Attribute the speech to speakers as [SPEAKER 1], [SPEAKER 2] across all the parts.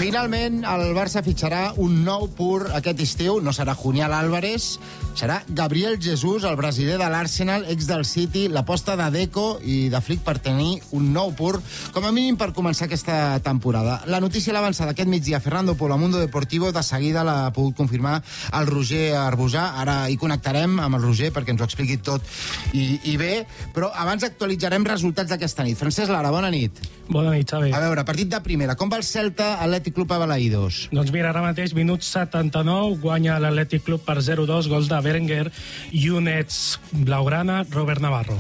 [SPEAKER 1] Finalment, el Barça fitxarà un nou pur aquest estiu. No serà Julián Álvarez, serà Gabriel Jesús, el brasiler de l'Arsenal, ex del City, l'aposta de Deco i de Flick per tenir un nou pur, com a mínim per començar aquesta temporada. La notícia l'ha avançada aquest migdia Fernando Polo, Mundo Deportivo, de seguida l'ha pogut confirmar el Roger Arbusà. Ara hi connectarem amb el Roger perquè ens ho expliqui tot i bé, però abans actualitzarem resultats d'aquesta nit. Francesc Lara, bona nit.
[SPEAKER 2] Bona nit, Xavi.
[SPEAKER 1] A veure, partit de primera. Com va el Celta Atlètic Club a Balaïdos?
[SPEAKER 2] Doncs mira, ara mateix, minut 79, guanya l'Atlètic Club per 0-2, gols de Berenguer, Yunets, Blaugrana, Robert Navarro.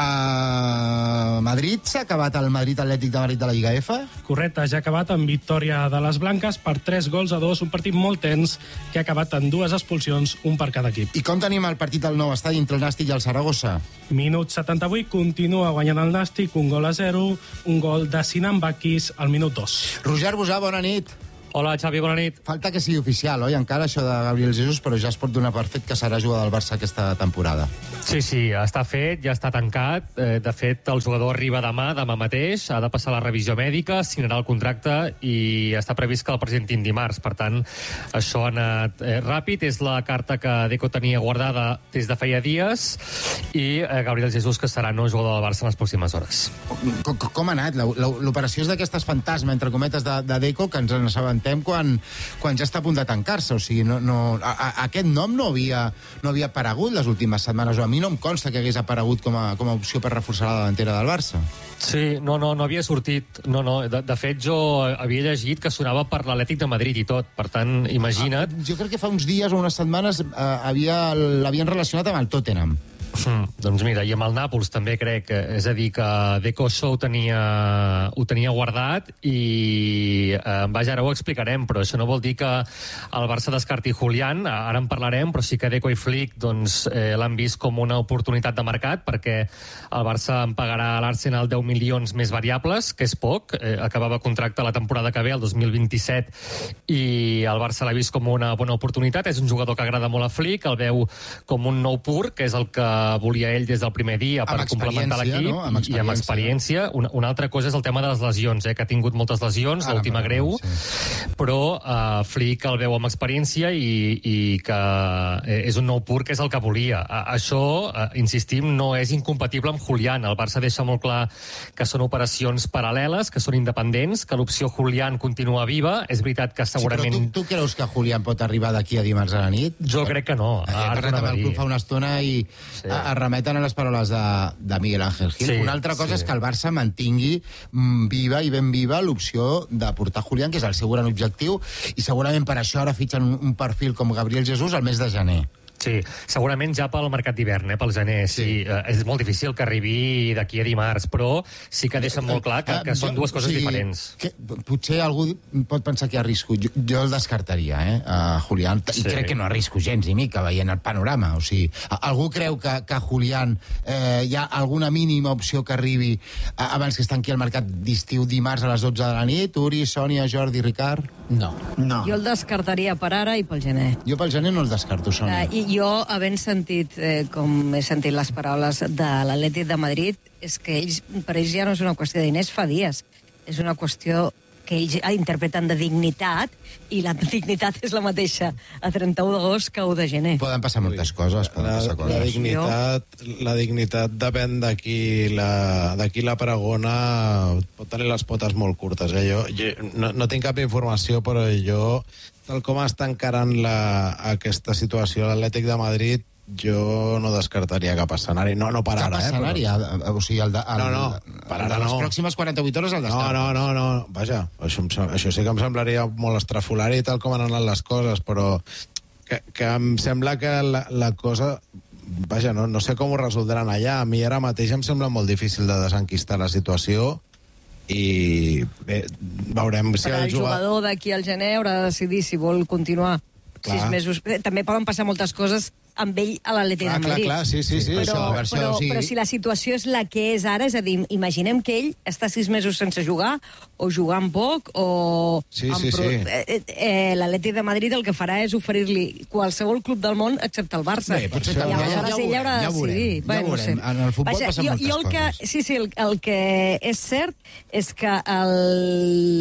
[SPEAKER 1] A Madrid s'ha acabat el Madrid Atlètic de Madrid de la Lliga F?
[SPEAKER 2] Correcte, ja ha acabat amb victòria de les Blanques per 3-2, un partit molt tens que ha acabat en 2 expulsions, un per cada equip.
[SPEAKER 1] I com tenim el partit al nou estadi entre el Nàstic i el Saragossa?
[SPEAKER 2] Minut 78, continua guanyant el Nàstic, 1-0, un gol de Sinan Bakis al minut 2.
[SPEAKER 1] Roger Arbusà, bona nit.
[SPEAKER 3] Hola, Xavi, bona nit.
[SPEAKER 1] Falta que sigui oficial, oi? Encara això de Gabriel Jesús, però ja es pot donar per fet que serà jugador del Barça aquesta temporada.
[SPEAKER 3] Sí, està fet, ja està tancat. De fet, el jugador arriba demà mateix, ha de passar la revisió mèdica, signarà el contracte i està previst que el presentin dimarts. Per tant, això ha anat ràpid. És la carta que Deco tenia guardada des de feia dies i Gabriel Jesús, que serà nou jugador del Barça en les pròximes hores.
[SPEAKER 1] Com ha anat? L'operació és d'aquestes fantasma, entre cometes, de Deco, que ens en assabentem quan ja està a punt de tancar-se. O sigui, aquest nom no havia aparegut les últimes setmanes, o a mi no em consta que hagués aparegut com a opció per reforçar la davantera del Barça.
[SPEAKER 3] Sí, no havia sortit. De fet, jo havia llegit que sonava per l'Atlètic de Madrid i tot. Per tant, imagina't.
[SPEAKER 1] Jo crec que fa uns dies o unes setmanes l'havien relacionat amb el Tottenham.
[SPEAKER 3] Doncs mira, i amb el Nàpols també crec, és a dir, que Deco això ho tenia guardat i vaja, ara ho explicarem, però això no vol dir que el Barça descarti Julián, ara en parlarem, però sí que Deco i Flick doncs, l'han vist com una oportunitat de mercat, perquè el Barça en pagarà a l'Arsenal 10 milions més variables, que és poc, acabava contracte la temporada que ve, el 2027, i el Barça l'ha vist com una bona oportunitat. És un jugador que agrada molt a Flick, el veu com un nou pur, que és el que volia ell des del primer dia per complementar l'equip,
[SPEAKER 1] no?
[SPEAKER 3] I amb experiència. Una altra cosa és el tema de les lesions, que ha tingut moltes lesions, l'última greu, sí. Però Flick el veu amb experiència i que és un nou pur, que és el que volia. Això, insistim, no és incompatible amb Julián. El Barça deixa molt clar que són operacions paral·leles, que són independents, que l'opció Julián continua viva. És veritat que segurament...
[SPEAKER 1] Sí, però tu creus que Julián pot arribar d'aquí a dimarts a la nit?
[SPEAKER 3] Jo crec que no.
[SPEAKER 1] He parlat amb el club fa una estona i es remeten a les paraules de Miguel Ángel Gil. Una altra cosa és que el Barça mantingui viva i ben viva l'opció de portar Julián, que és el seu gran objectiu, i segurament per això ara fitxen un perfil com Gabriel Jesús al mes de gener.
[SPEAKER 3] Sí, segurament ja pel mercat d'hivern, pel gener. Sí, és molt difícil que arribi d'aquí a dimarts, però sí que deixen molt clar que són dues coses diferents.
[SPEAKER 1] Potser algú pot pensar que arrisco. Jo el descartaria, a Julián, i crec que no arrisco gens ni mica veient el panorama. O sigui, algú creu que Julián hi ha alguna mínima opció que arribi abans que es tanqui el mercat d'estiu dimarts a les 12 de la nit? Uri, Sònia, Jordi, Ricard?
[SPEAKER 4] No.
[SPEAKER 5] Jo el descartaria per ara i pel gener.
[SPEAKER 1] Jo pel gener no el descarto, Sònia.
[SPEAKER 5] Jo, havent sentit, com he sentit les paraules de l'Atlètic de Madrid, és que per ells ja no és una qüestió de diners fa dies. És una qüestió que ells interpreten de dignitat, i la dignitat és la mateixa a 31 d'agost que a 1 de gener.
[SPEAKER 1] Poden passar moltes coses.
[SPEAKER 4] La dignitat depèn de qui la pregona, pot tenir les potes molt curtes. Jo no tinc cap informació, però jo, tal com està encarant aquesta situació a l'Atlètic de Madrid, jo no descartaria cap escenari. No per ara,
[SPEAKER 1] cap escenari? O sigui, per ara les pròximes 48 hores el descartes?
[SPEAKER 4] No. Vaja, això sí que em semblaria molt estrafolari tal com han anat les coses, però que em sembla que la cosa... Vaja, no sé com ho resoldran allà. A mi ara mateix em sembla molt difícil de desenquistar la situació i bé, veurem si
[SPEAKER 5] el jugador d'aquí al gener haurà de decidir si vol continuar 6 mesos. També poden passar moltes coses amb ell a l'Atlètic de Madrid.
[SPEAKER 4] Clar, sí.
[SPEAKER 5] Però si la situació és la que és ara, és a dir, imaginem que ell està 6 mesos sense jugar, o jugant poc, o...
[SPEAKER 4] Sí.
[SPEAKER 5] L'Atlètic de Madrid el que farà és oferir-li qualsevol club del món excepte el Barça.
[SPEAKER 1] Bé, potser
[SPEAKER 5] I aleshores ell haurà de decidir.
[SPEAKER 1] Ja ho veurem. En el futbol passen moltes coses.
[SPEAKER 5] Sí, el que és cert és que el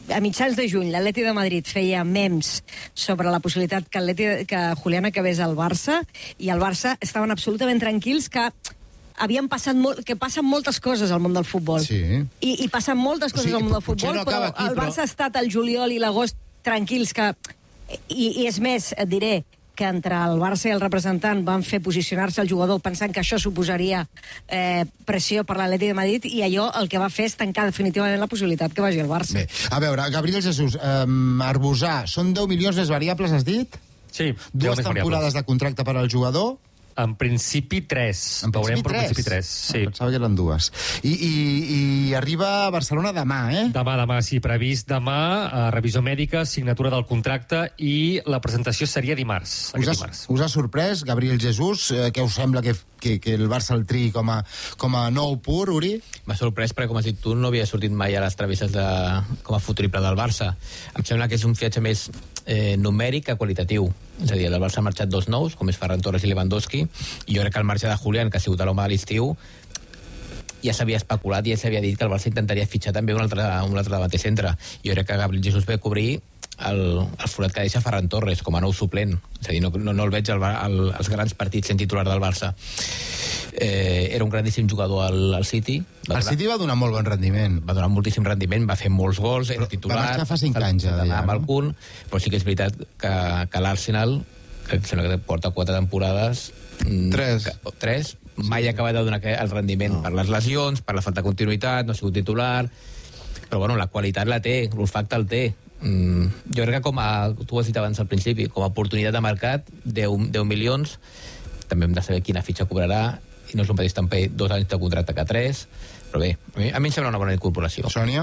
[SPEAKER 5] a mitjans de juny l'Atleti de Madrid feia memes sobre la possibilitat que Julián acabés al Barça, i al Barça estaven absolutament tranquils que passen moltes coses al món del futbol.
[SPEAKER 1] Sí.
[SPEAKER 5] I passen moltes coses al món del futbol,
[SPEAKER 1] no
[SPEAKER 5] però
[SPEAKER 1] aquí,
[SPEAKER 5] el Barça ha estat al juliol i l'agost tranquils que... I és més, et diré que entre el Barça i el representant van fer posicionar-se el jugador pensant que això suposaria pressió per l'Atleti de Madrid, i allò el que va fer és tancar definitivament la possibilitat que vagi al Barça.
[SPEAKER 1] Bé, a veure, Gabriel Jesús, Arbusà, són 10 milions més variables, has dit?
[SPEAKER 3] Sí.
[SPEAKER 1] 2 temporades de contracte per al jugador?
[SPEAKER 3] En principi 3.
[SPEAKER 1] En principi 3?
[SPEAKER 3] Sí.
[SPEAKER 1] Pensava que eren 2. I arriba a Barcelona demà, eh?
[SPEAKER 3] Demà, sí, previst demà, revisió mèdica, signatura del contracte, i la presentació seria dimarts.
[SPEAKER 1] Us ha sorprès, Gabriel Jesús? Què us sembla que el Barça el triï com a nou pur, Uri?
[SPEAKER 6] M'ha sorprès perquè, com has dit tu, no havia sortit mai a les travesses com a futurible del Barça. Em sembla que és un fiatge més numèric que qualitatiu. És a dir, el Barça ha marxat 2 nous, com és Ferran Torres i Lewandowski, i jo crec que el marge de Julián, que ha sigut l'home de l'estiu, ja s'havia especulat i ja s'havia dit que el Barça intentaria fitxar també un altre davanter centre. Jo crec que Gabriel Jesús ve a cobrir el forat que deixa Ferran Torres com a nou suplent. És a dir, no el veig als grans partits sent titular del Barça. Era un grandíssim jugador al City.
[SPEAKER 1] El City va donar molt bon rendiment.
[SPEAKER 6] Va donar moltíssim rendiment, va fer molts gols, era titular.
[SPEAKER 1] Va marxar fa 5 anys, ja.
[SPEAKER 6] Amb el Kun, però sí que és veritat que l'Arsenal, que sembla que porta 4 temporades... 3. Mai ha acabat de donar el rendiment per les lesions, per la falta de continuïtat, no ha sigut titular... Però bueno, la qualitat la té, l'olfacte el té. Jo crec que tu ho has dit abans al principi, com a oportunitat de mercat, 10 milions, també hem de saber quina fitxa cobrarà, i no és un petit també 2 anys de contracte que 3, però bé, a mi em sembla una bona incorporació.
[SPEAKER 1] Sònia?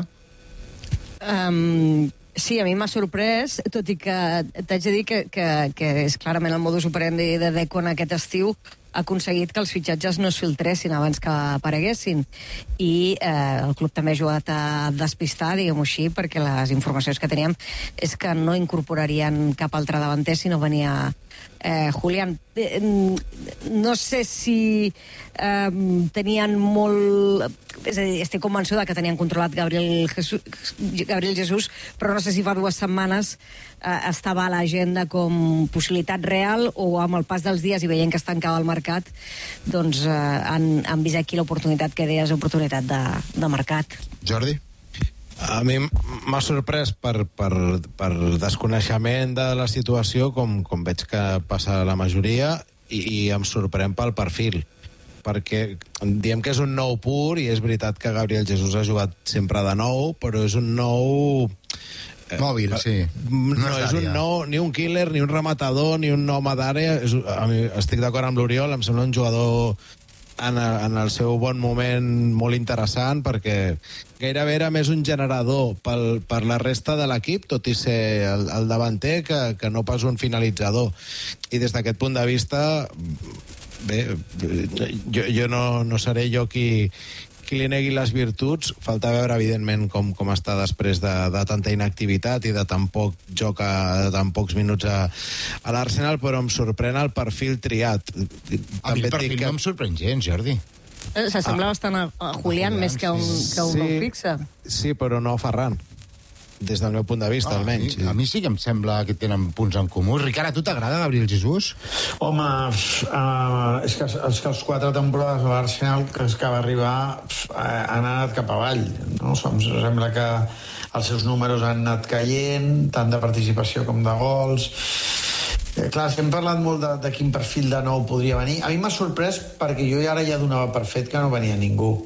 [SPEAKER 5] Sí, a mi m'ha sorprès, tot i que t'haig de dir que és clarament el modus operandi de Deco en aquest estiu, ha aconseguit que els fitxatges no es filtressin abans que apareguessin, i el club també ha jugat a despistar, diguem-ho així, perquè les informacions que teníem és que no incorporarien cap altre davanter si no venia Julián. No sé si tenien molt... És a dir, estic convençuda que tenien controlat Gabriel Jesús, però no sé si fa 2 setmanes estava a l'agenda com possibilitat real, o amb el pas dels dies i veient que es tancava el mercat, doncs han vist aquí l'oportunitat que deies, oportunitat de mercat.
[SPEAKER 1] Jordi?
[SPEAKER 4] A mi m'ha sorprès per desconeixement de la situació, com veig que passa la majoria, i em sorprèn pel perfil, perquè diem que és un nou pur, i és veritat que Gabriel Jesús ha jugat sempre de nou, però és un nou...
[SPEAKER 1] Mòbil, sí.
[SPEAKER 4] No és un nou, ni un killer, ni un rematador, ni un home d'àrea. Estic d'acord amb l'Oriol, em sembla un jugador en el seu bon moment molt interessant, perquè gairebé era més un generador per la resta de l'equip, tot i ser el davanter, que no pas un finalitzador. I des d'aquest punt de vista, bé, jo no seré jo qui li negui les virtuts. Falta veure, evidentment, com està després de tanta inactivitat i de tan poc joc, de tan pocs minuts a l'Arsenal, però em sorprèn el perfil triat.
[SPEAKER 1] A mi el perfil no em sorprèn gens, Jordi.
[SPEAKER 5] S'assembla bastant a Julián, més que un nou fixe.
[SPEAKER 4] Sí, però no a Ferran, des del meu punt de vista, almenys.
[SPEAKER 1] A mi sí que em sembla que tenen punts en comú. Ricard, a tu t'agrada Gabriel Jesús?
[SPEAKER 7] Home, és que els 4 temporades a l'Arsenal que va arribar han anat cap avall, no? Em sembla que els seus números han anat caient, tant de participació com de gols. Clar, hem parlat molt de quin perfil de nou podria venir. A mi m'ha sorprès perquè jo ara ja donava per fet que no venia ningú.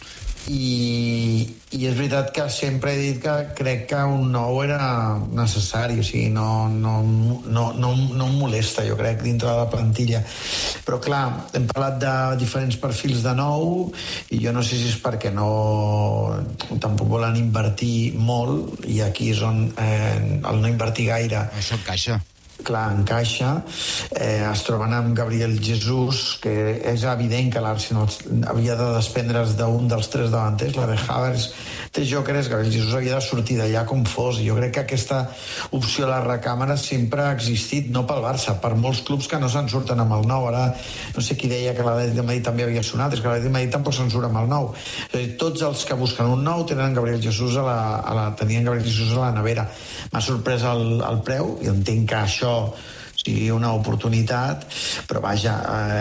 [SPEAKER 7] I és veritat que sempre he dit que crec que un nou era necessari, o sigui, no em molesta, jo crec, dintre de la plantilla. Però clar, hem parlat de diferents perfils de nou, i jo no sé si és perquè tampoc volen invertir molt, i aquí és on el no invertir gaire...
[SPEAKER 1] Això encaixa.
[SPEAKER 7] Clar, encaixa. Es troben amb Gabriel Jesús, que és evident que l'Arsenal havia de desprendre's d'un dels 3 davanters. La de Havertz té Gyökeres, Gabriel Jesús havia de sortir d'allà com fos. Jo crec que aquesta opció a la recàmera sempre ha existit, no pel Barça, per molts clubs que no se'n surten amb el 9. Ara no sé qui deia que l'Atlètic de Madrid també havia sonat, és que l'Atlètic de Madrid tampoc se'n surt amb el 9. És a dir, tots els que busquen un 9 tenien Gabriel Jesús tenien Gabriel Jesús a la nevera. M'ha sorprès el preu, i entenc que això sigui una oportunitat, però vaja,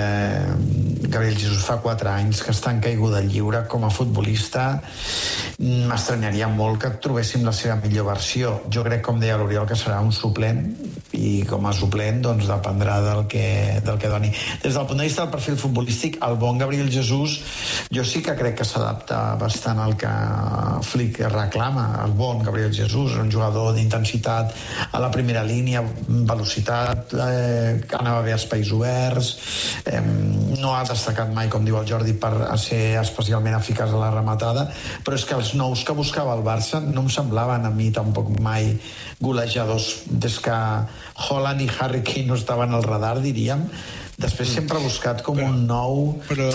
[SPEAKER 7] Gabriel Jesús fa 4 anys que està en caiguda lliure com a futbolista. M'estranyaria molt que trobéssim la seva millor versió. Jo crec, com deia l'Oriol, que serà un suplent, i com a suplent doncs dependrà del que doni. Des del punt de vista del perfil futbolístic, el bon Gabriel Jesús jo sí que crec que s'adapta bastant al que Flick reclama. El bon Gabriel Jesús, un jugador d'intensitat a la primera línia, velocitat, que anava bé a espais oberts, no ha destacat mai, com diu el Jordi, per ser especialment eficaç a la rematada, però és que els nous que buscava el Barça no em semblaven a mi tampoc mai golejadors. Des que Haaland i Harry Kane no estaven al radar, diríem, després sempre ha buscat com un nou...
[SPEAKER 4] Però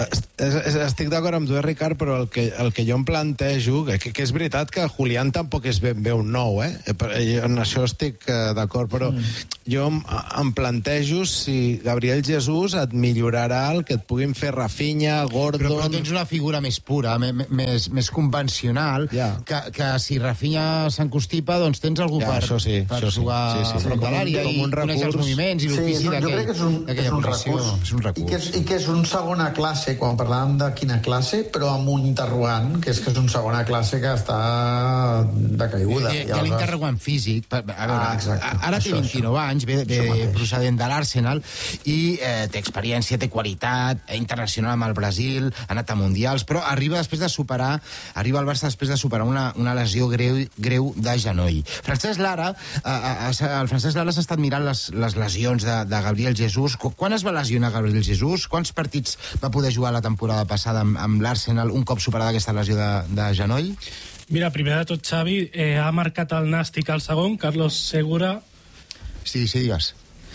[SPEAKER 4] estic d'acord amb tu, Ricard, però el que jo em plantejo, que és veritat que Julián tampoc és ben bé un nou, en això estic d'acord, però jo em plantejo si Gabriel Jesús et millorarà el que et puguin fer Rafinha, Gordon...
[SPEAKER 1] Però tens una figura més pura, més convencional, que si Rafinha s'encostipa, doncs tens algú per jugar a prop de l'àrea i conèixer els moviments i l'ofici d'aquella posició. És un recurs.
[SPEAKER 7] I que és un segona classe, quan parlàvem de quina classe, però amb un interrogant, que és una segona classe que està decaiguda.
[SPEAKER 1] Hi ha l'interrogant físic. A veure, ara té 29 anys, ve procedent de l'Arsenal, i té experiència, té qualitat, internacional amb el Brasil, ha anat a mundials, però arriba al Barça després de superar una lesió greu de genoll. el Francesc Lara s'ha estat mirant les lesions de Gabriel Jesús. Quan es va lesionar Gabriel Jesús? Quants partits va poder jugar la temporada passada amb l'Arsenal un cop superada aquesta lesió de genoll?
[SPEAKER 2] Mira, primer de tot, Xavi, ha marcat el Nàstic al segon, Carlos Segura.
[SPEAKER 1] Sí, digues.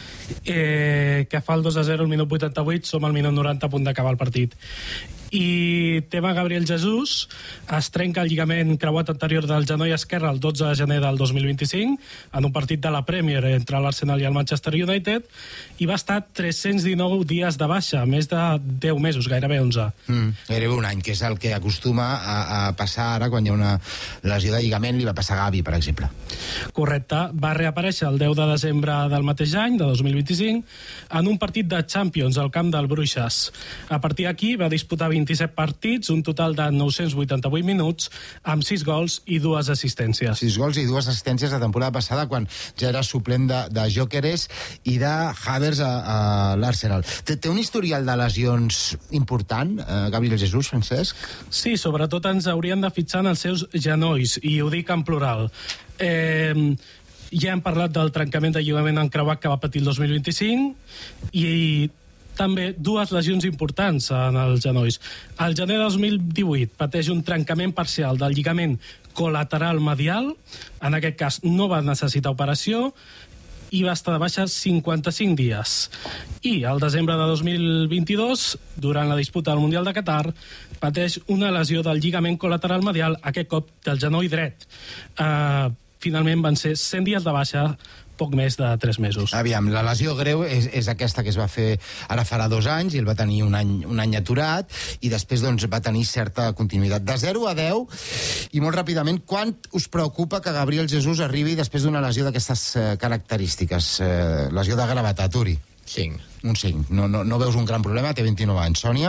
[SPEAKER 2] Que fa el 2-0 al minut 88, som al minut 90 a punt d'acabar el partit. I tema Gabriel Jesús, es trenca el lligament creuat anterior del genoll esquerre el 12 de gener del 2025 en un partit de la Premier entre l'Arsenal i el Manchester United, i va estar 319 dies de baixa, més de 10 mesos, gairebé 11.
[SPEAKER 1] Gairebé un any, que és el que acostuma a passar ara quan hi ha una lesió de lligament. Li va passar a Gavi, per exemple.
[SPEAKER 2] Correcte. Va reaparèixer el 10 de desembre del mateix any, de 2025, en un partit de Champions al camp del Bruixes. A partir d'aquí va disputar 27 partits, un total de 988 minuts, amb 6 gols i 2 assistències.
[SPEAKER 1] 6 gols i 2 assistències la temporada passada, quan ja era suplent de Gyökeres i de Havertz a l'Arsenal. Té un historial de lesions important, Gabriel Jesús, Francesc?
[SPEAKER 2] Sí, sobretot ens haurien de fixar en els seus genolls, i ho dic en plural. Ja hem parlat del trencament de lligament encreuat que va patir el 2025, i també 2 lesions importants en els genolls. Al gener de 2018 pateix un trencament parcial del lligament col·lateral medial, en aquest cas no va necessitar operació, i va estar de baixa 55 dies. I al desembre de 2022, durant la disputa del Mundial de Qatar, pateix una lesió del lligament col·lateral medial, aquest cop del genoll dret. Finalment van ser 100 dies de baixa, poc més de 3 mesos.
[SPEAKER 1] Aviam, la lesió greu és aquesta que es va fer ara farà 2 anys, i el va tenir un any aturat, i després doncs, va tenir certa continuïtat. De 0 a 10, i molt ràpidament, quant us preocupa que Gabriel Jesús arribi després d'una lesió d'aquestes característiques? Lesió de gravetat, Uri?
[SPEAKER 6] 5.
[SPEAKER 1] Un 5. No veus un gran problema? Té 29 anys. Sònia?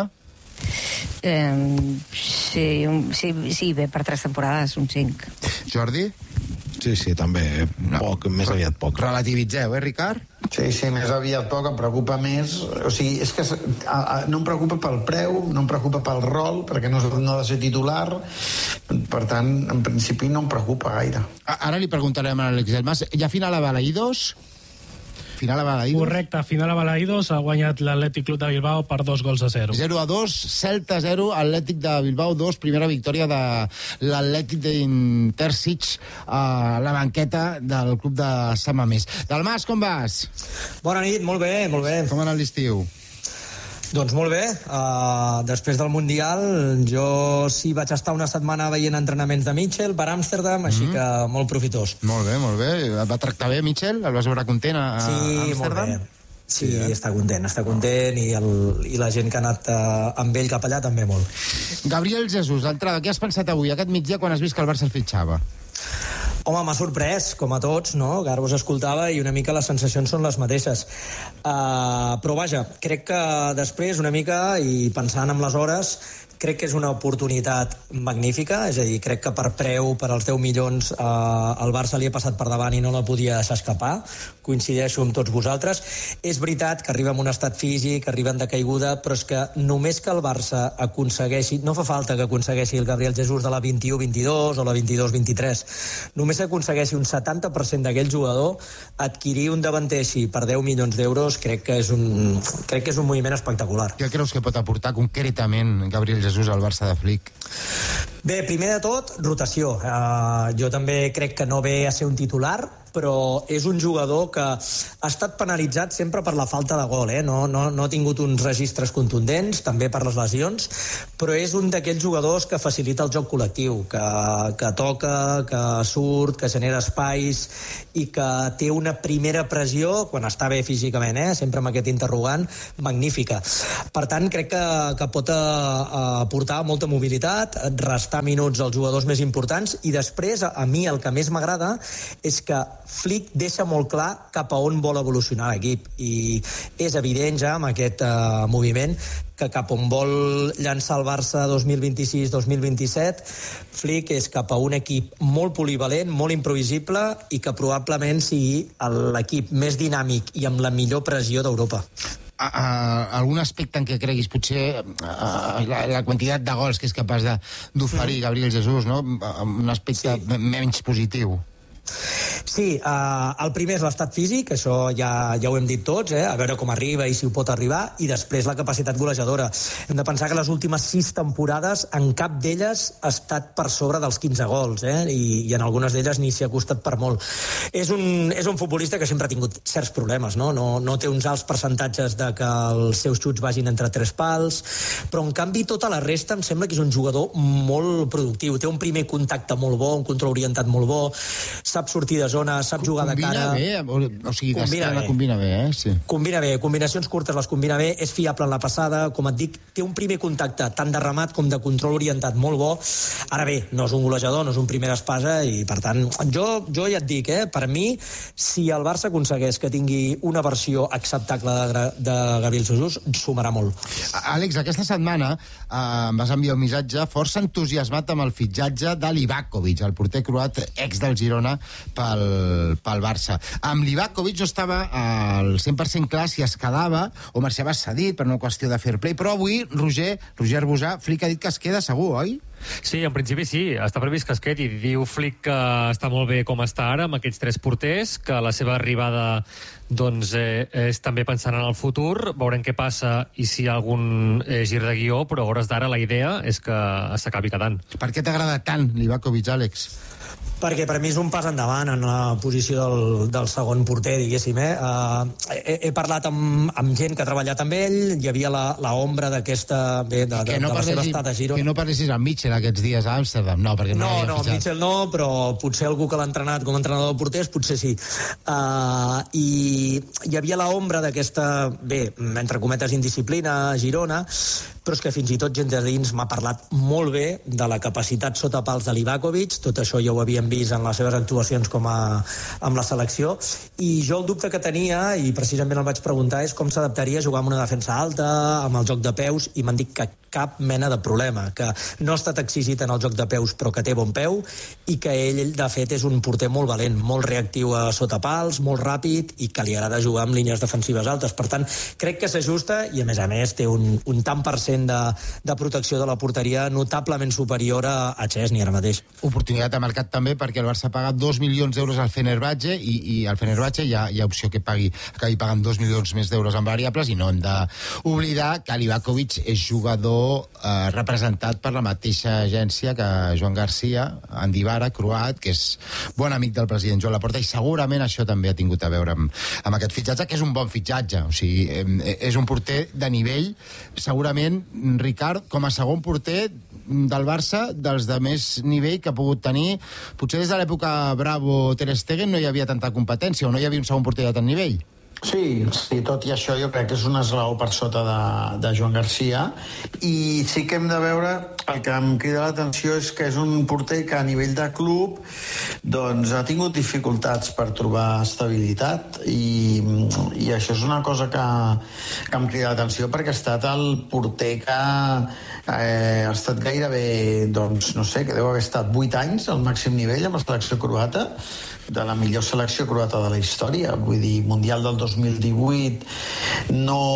[SPEAKER 5] Sí, bé, per 3 temporades, un 5.
[SPEAKER 1] Jordi?
[SPEAKER 4] Sí, també. Poc, més aviat poc.
[SPEAKER 1] Relativitzeu, Ricard?
[SPEAKER 7] Sí, més aviat poc, em preocupa més. O sigui, és que no em preocupa pel preu, no em preocupa pel rol, perquè no ha de ser titular. Per tant, en principi no em preocupa gaire.
[SPEAKER 1] Ara li preguntarem a l'Àlex Delmas. Hi ha final a Balaïdos? Final a Balaïdos?
[SPEAKER 2] Correcte, final a Balaïdos, ha guanyat l'Atlètic Club de Bilbao per 2-0.
[SPEAKER 1] 0-2, Celta 0, Atlètic de Bilbao 2, primera victòria de l'Atlètic d'Intersic a la banqueta del club de Sant Mamés. Dalmas, com vas?
[SPEAKER 8] Bona nit, molt bé, molt bé.
[SPEAKER 1] Com ha anat l'estiu?
[SPEAKER 8] Doncs molt bé, després del Mundial jo sí vaig estar una setmana veient entrenaments de Mitchell per Amsterdam, així que molt profitós.
[SPEAKER 1] Molt bé. Et va tractar bé, Mitchell? El vas veure content a Amsterdam?
[SPEAKER 8] Sí, molt bé. Sí, està content i la gent que ha anat amb ell cap allà també molt.
[SPEAKER 1] Gabriel Jesús, d'entrada, què has pensat avui, aquest migdia, quan has vist que el Barça el fitxava?
[SPEAKER 8] Home, m'ha sorprès, com a tots, no? Que ara us escoltava i una mica les sensacions són les mateixes. Però vaja, crec que després, una mica, i pensant en les hores, crec que és una oportunitat magnífica, és a dir, crec que per preu, per als 10 milions, el Barça li ha passat per davant i no la podia deixar escapar. Coincideixo amb tots vosaltres. És veritat que arriba en un estat físic, arriba en decaiguda, però és que només que el Barça aconsegueixi, no fa falta que aconsegueixi el Gabriel Jesús de la 21-22 o la 22-23, només que aconsegueixi un 70% d'aquell jugador, adquirir un davanter així per 10 milions d'euros, crec que és un moviment espectacular.
[SPEAKER 1] Què creus que pot aportar concretament Gabriel Jesús al Barça de Flick?
[SPEAKER 8] Bé, primer de tot, rotació. Jo també crec que no ve a ser un titular, però és un jugador que ha estat penalitzat sempre per la falta de gol, no ha tingut uns registres contundents, també per les lesions, però és un d'aquells jugadors que facilita el joc col·lectiu, que toca, que surt, que genera espais i que té una primera pressió, quan està bé físicament, sempre amb aquest interrogant, magnífica. Per tant, crec que pot aportar molta mobilitat, restar minuts als jugadors més importants, i després, a mi el que més m'agrada és que Flick deixa molt clar cap a on vol evolucionar l'equip, i és evident ja amb aquest moviment que cap on vol llançar el Barça 2026-2027, Flick és cap a un equip molt polivalent, molt imprevisible, i que probablement sigui l'equip més dinàmic i amb la millor pressió d'Europa.
[SPEAKER 1] Algun aspecte en què creguis potser la quantitat de gols que és capaç d'oferir Gabriel Jesús, no? Un aspecte menys positiu?
[SPEAKER 8] Sí, el primer és l'estat físic, això ja ho hem dit tots, a veure com arriba i si ho pot arribar, i després la capacitat golejadora. Hem de pensar que les últimes 6 temporades en cap d'elles ha estat per sobre dels 15 gols, i en algunes d'elles ni s'hi ha costat per molt. És un futbolista que sempre ha tingut certs problemes, no té uns alts percentatges de que els seus xuts vagin entre 3 pals, però en canvi tota la resta em sembla que és un jugador molt productiu, té un primer contacte molt bo, un control orientat molt bo, sap sortir de zona, sap jugar de cara.
[SPEAKER 1] Combina bé, o sigui, combina bé, sí.
[SPEAKER 8] Combina bé, combinacions curtes les combina bé, és fiable en la passada, com et dic, té un primer contacte tant de remat com de control orientat molt bo. Ara bé, no és un golejador, no és un primer espasa, i per tant, jo ja et dic, per mi, si el Barça aconsegueix que tingui una versió acceptable de Gabriel Jesús, sumarà molt.
[SPEAKER 1] Àlex, aquesta setmana em vas enviar un missatge força entusiasmat amb el fitxatge de Livakovic, el porter croat ex del Girona, pel Barça. Amb Livakovic no estava al 100% clar si es quedava o marxava cedit per una qüestió de fair play, però avui Roger Busà, Flick ha dit que es queda segur, oi?
[SPEAKER 3] Sí, en principi sí, està previst que es quedi. Diu Flick que està molt bé com està ara amb aquests 3 porters, que la seva arribada doncs és també pensant en el futur, veurem què passa i si hi ha algun gir de guió, però a hores d'ara la idea és que s'acabi quedant.
[SPEAKER 1] Per què t'agrada tant Livakovic, Àlex?
[SPEAKER 8] Perquè per mi és un pas endavant en la posició del segon porter, diguéssim. He parlat amb gent que ha treballat amb ell, hi havia la ombra d'aquesta... de la seva estat a Girona.
[SPEAKER 1] Que no parlessis amb Mitchell aquests dies a Amsterdam, no, perquè no l'havia fitxat.
[SPEAKER 8] Mitchell no, però potser algú que l'ha entrenat com a entrenador de porters, potser sí. I hi havia l'ombra d'aquesta, entre cometes, indisciplina a Girona, però és que fins i tot gent de dins m'ha parlat molt bé de la capacitat sota pals de Livakovic, tot això ja ho havíem vist en les seves actuacions amb la selecció, i jo el dubte que tenia, i precisament el vaig preguntar, és com s'adaptaria a jugar amb una defensa alta, amb el joc de peus, i m'han dit que cap mena de problema, que no ha estat exigit en el joc de peus, però que té bon peu, i que ell, de fet, és un porter molt valent, molt reactiu a sota pals, molt ràpid, i que li agrada jugar amb línies defensives altes. Per tant, crec que s'ajusta, i a més té un tant per cent nivell de protecció de la porteria notablement superior a Chesney ara mateix.
[SPEAKER 1] Oportunitat de mercat també, perquè el Barça paga 2 milions d'euros al Fenerbahçe i al Fenerbahçe hi ha opció que acabi pagant 2 milions més d'euros en variables, i no hem d'oblidar que Livakovic és jugador representat per la mateixa agència que Joan Garcia, Andivara, croat, que és bon amic del president Joan Laporta, i segurament això també ha tingut a veure amb aquest fitxatge, que és un bon fitxatge. O sigui, és un porter de nivell, segurament, Ricard, com a segon porter del Barça, dels de més nivell que ha pogut tenir. Potser des de l'època Bravo-Ter Stegen no hi havia tanta competència, o no hi havia un segon porter de tant nivell.
[SPEAKER 7] Sí, tot i això jo crec que és un esglaó per sota de Joan Garcia, i sí que hem de veure, el que em crida l'atenció és que és un porter que a nivell de club doncs ha tingut dificultats per trobar estabilitat, i això és una cosa que em crida l'atenció, perquè ha estat el porter que ha estat gairebé, doncs no sé, que deu haver estat 8 anys al màxim nivell amb la selecció croata, de la millor selecció croata de la història. Vull dir, Mundial del 2018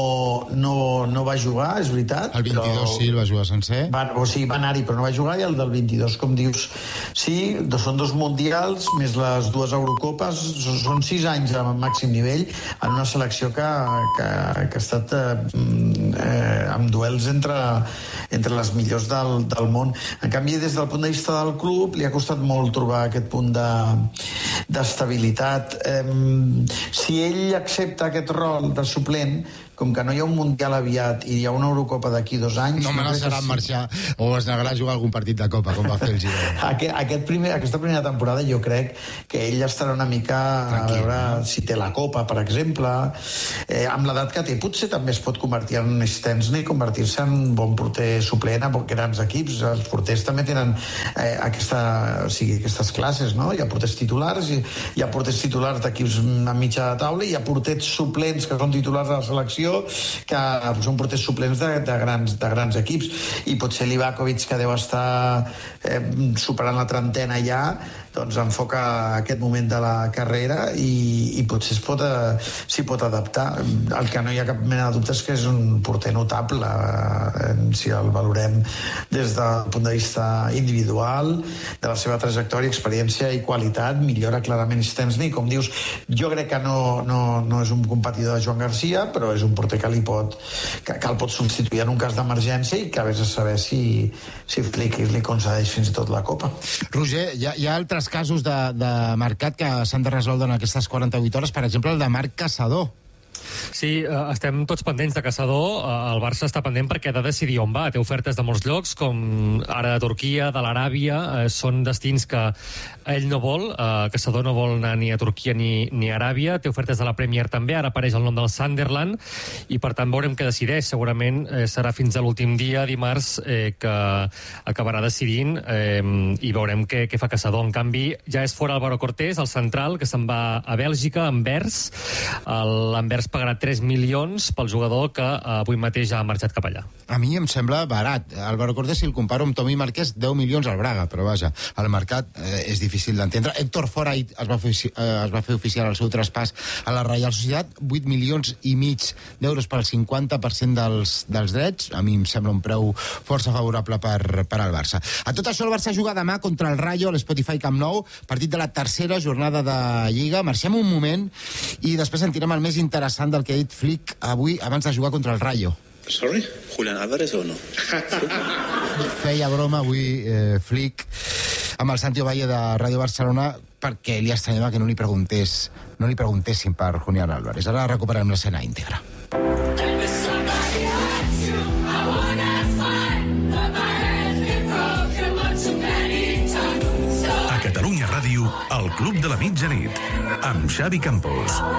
[SPEAKER 7] no va jugar, és veritat.
[SPEAKER 1] El 22 però sí, el va jugar sencer.
[SPEAKER 7] Va anar-hi, però no va jugar, i el del 22, com dius, sí, són 2 mundials, més les 2 Eurocopes, són 6 anys al màxim nivell, en una selecció que ha estat amb duels entre les millors del món. En canvi, des del punt de vista del club, li ha costat molt trobar aquest punt d'estabilitat. Si ell accepta aquest rol de suplent, com que no hi ha un Mundial aviat i hi ha una Eurocopa d'aquí 2 anys...
[SPEAKER 1] No amenaçarà en marxar o es negarà a jugar algun partit de Copa, com va fer el Girona.
[SPEAKER 7] Aquesta primera temporada jo crec que ell estarà una mica tranquil, a veure si té la Copa, per exemple. Amb l'edat que té, potser també es pot convertir en Szczęsny i convertir-se en bon porter suplent a grans equips. Els porters també tenen aquestes classes, no? Hi ha porters titulars, hi ha porters titulars d'equips a mitja taula, i hi ha porters suplents que són titulars de la selecció, que són porters suplents de grans equips, i potser Livakovic, que deu estar superant la trentena ja, doncs enfoca aquest moment de la carrera i potser s'hi pot adaptar. El que no hi ha cap mena de dubte és que és un porter notable, si el valorem des del punt de vista individual, de la seva trajectòria, experiència i qualitat. Millora clarament Szczęsny, com dius, jo crec que no és un competidor de Joan Garcia, però és un porter que el pot substituir en un cas d'emergència, i que vés a saber si Flick li concedeix fins i tot la Copa.
[SPEAKER 1] Roger, hi ha altres casos de mercat que s'han de resoldre en aquestes 48 hores, per exemple el de Marc Caçador.
[SPEAKER 3] Sí, estem tots pendents de Caçador. El Barça està pendent perquè ha de decidir on va. Té ofertes de molts llocs, com ara de Turquia, de l'Aràbia. Són destins que ell no vol. Caçador no vol anar ni a Turquia ni a Aràbia. Té ofertes de la Premier també. Ara apareix el nom del Sunderland, i per tant veurem què decideix. Segurament serà fins a l'últim dia, dimarts, que acabarà decidint, i veurem què fa Caçador. En canvi, ja és fora Álvaro Cortés, el central, que se'n va a Bèlgica, a Anvers. L'Anvers pagarà 3 milions pel jugador que avui mateix ha marxat cap allà.
[SPEAKER 1] A mi em sembla barat. Álvaro Cortés, si el comparo amb Tommy Marquès, 10 milions al Braga, però vaja, el mercat és difícil d'entendre. Héctor Foray es va fer oficial el seu traspàs a la Reial Societat, 8 milions i mig d'euros pel 50% dels drets. A mi em sembla un preu força favorable per al Barça. A tot això, el Barça juga demà contra el Rayo a l'Spotify Camp Nou, partit de la tercera jornada de Lliga. Marxem un moment i després sentirem el més interessant del que ha dit Flick avui abans de jugar contra el Rayo.
[SPEAKER 9] Sorry? Julián Álvarez o no?
[SPEAKER 1] Feia broma avui Flick amb el Santi Ovalle de Ràdio Barcelona perquè li estranyava que no li preguntessin per Julián Álvarez. Ara recuperem l'escena íntegra.
[SPEAKER 10] A Catalunya Ràdio, el Club de la Mitjanit, amb Xavi Campos.